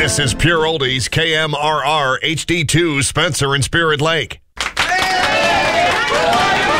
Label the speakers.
Speaker 1: This is Pure Oldies, KMRR HD2, Spencer and Spirit Lake.
Speaker 2: Hey!